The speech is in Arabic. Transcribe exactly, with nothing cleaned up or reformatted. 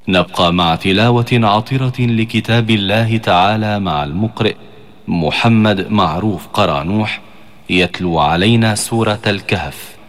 نبقى مع تلاوة عطرة لكتاب الله تعالى مع المقرئ محمد معروف قرانوح يتلو علينا سورة الكهف.